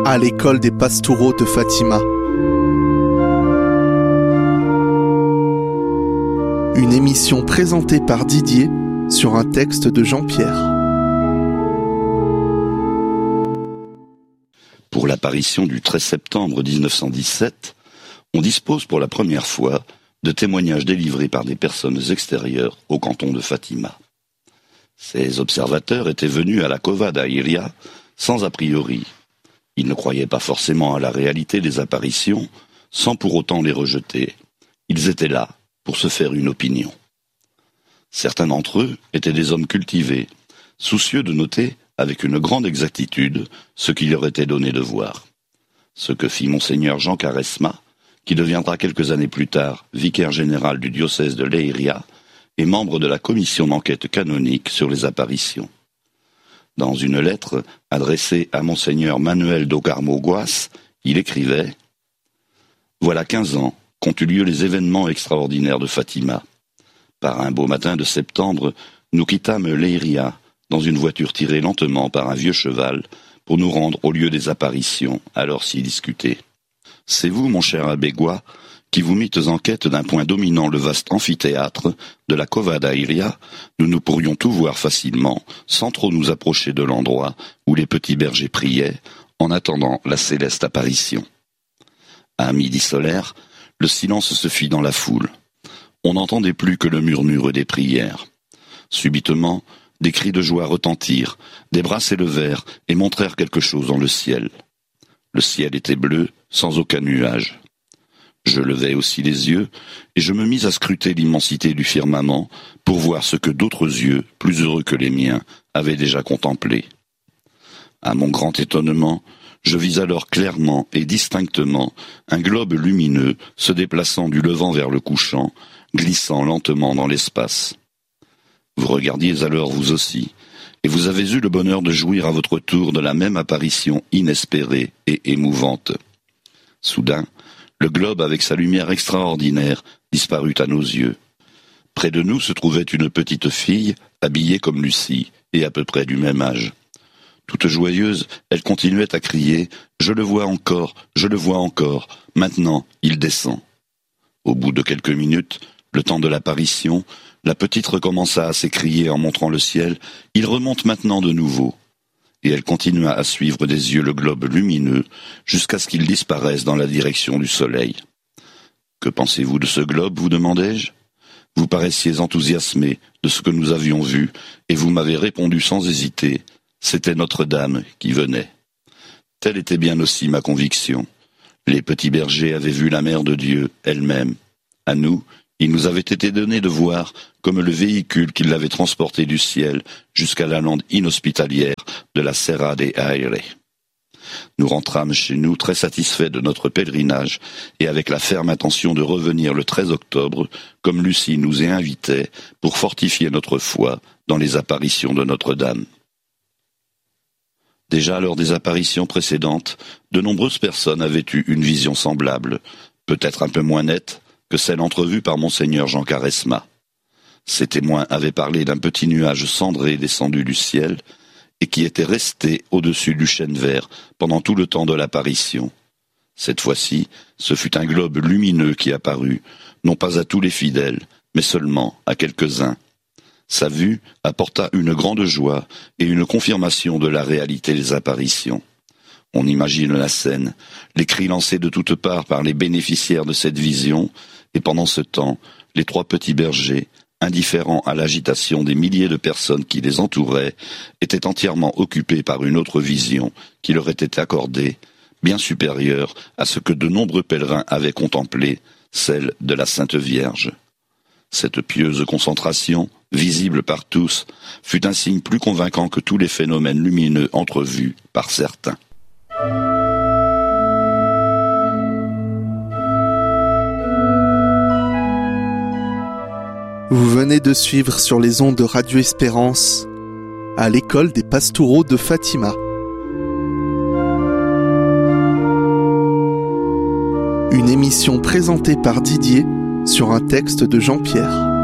à l'école des Pastoureaux de Fatima. Une émission présentée par Didier sur un texte de Jean-Pierre. Pour l'apparition du 13 septembre 1917, on dispose pour la première fois de témoignages délivrés par des personnes extérieures au canton de Fatima. Ces observateurs étaient venus à la Cova da Iria sans a priori. Ils ne croyaient pas forcément à la réalité des apparitions, sans pour autant les rejeter. Ils étaient là pour se faire une opinion. Certains d'entre eux étaient des hommes cultivés, soucieux de noter avec une grande exactitude ce qu'il leur était donné de voir. Ce que fit monseigneur Jean Caresma, qui deviendra quelques années plus tard vicaire général du diocèse de Leiria et membre de la commission d'enquête canonique sur les apparitions. Dans une lettre adressée à monseigneur Manuel do Carmo Guas, il écrivait « Voilà 15 ans qu'ont eu lieu les événements extraordinaires de Fatima. Par un beau matin de septembre, nous quittâmes Leiria dans une voiture tirée lentement par un vieux cheval pour nous rendre au lieu des apparitions, alors si discutées. C'est vous, mon cher abbé Gua, qui vous mites en quête d'un point dominant le vaste amphithéâtre de la Cova da Iria, nous pourrions tout voir facilement, sans trop nous approcher de l'endroit où les petits bergers priaient, en attendant la céleste apparition. À midi solaire, le silence se fit dans la foule. On n'entendait plus que le murmure des prières. Subitement, des cris de joie retentirent, des bras s'élevèrent et montrèrent quelque chose dans le ciel. Le ciel était bleu, sans aucun nuage. Je levai aussi les yeux, et je me mis à scruter l'immensité du firmament pour voir ce que d'autres yeux, plus heureux que les miens, avaient déjà contemplé. À mon grand étonnement, je vis alors clairement et distinctement un globe lumineux se déplaçant du levant vers le couchant, glissant lentement dans l'espace. Vous regardiez alors vous aussi, et vous avez eu le bonheur de jouir à votre tour de la même apparition inespérée et émouvante. Soudain, le globe avec sa lumière extraordinaire disparut à nos yeux. Près de nous se trouvait une petite fille, habillée comme Lucie, et à peu près du même âge. Toute joyeuse, elle continuait à crier « Je le vois encore, maintenant, il descend ». Au bout de quelques minutes, le temps de l'apparition, la petite recommença à s'écrier en montrant le ciel « Il remonte maintenant de nouveau ». Et elle continua à suivre des yeux le globe lumineux jusqu'à ce qu'il disparaisse dans la direction du soleil. « Que pensez-vous de ce globe ?» vous demandai-je. Vous paraissiez enthousiasmé de ce que nous avions vu, et vous m'avez répondu sans hésiter « C'était Notre-Dame qui venait ». Telle était bien aussi ma conviction. Les petits bergers avaient vu la Mère de Dieu elle-même. À nous, il nous avait été donné de voir comme le véhicule qui l'avait transporté du ciel jusqu'à la lande inhospitalière de la Serra de Aire. Nous rentrâmes chez nous très satisfaits de notre pèlerinage et avec la ferme intention de revenir le 13 octobre, comme Lucie nous y invitait, pour fortifier notre foi dans les apparitions de Notre-Dame. Déjà lors des apparitions précédentes, de nombreuses personnes avaient eu une vision semblable, peut-être un peu moins nette que celle entrevue par monseigneur Jean Caresma. Ces témoins avaient parlé d'un petit nuage cendré descendu du ciel et qui était resté au-dessus du chêne vert pendant tout le temps de l'apparition. Cette fois-ci, ce fut un globe lumineux qui apparut, non pas à tous les fidèles, mais seulement à quelques-uns. Sa vue apporta une grande joie et une confirmation de la réalité des apparitions. On imagine la scène, les cris lancés de toutes parts par les bénéficiaires de cette vision, et pendant ce temps, les trois petits bergers, indifférents à l'agitation des milliers de personnes qui les entouraient, étaient entièrement occupés par une autre vision qui leur était accordée, bien supérieure à ce que de nombreux pèlerins avaient contemplé, celle de la Sainte Vierge. Cette pieuse concentration, visible par tous, fut un signe plus convaincant que tous les phénomènes lumineux entrevus par certains. Vous venez de suivre sur les ondes de Radio Espérance à l'école des Pastoureaux de Fatima. Une émission présentée par Didier sur un texte de Jean-Pierre.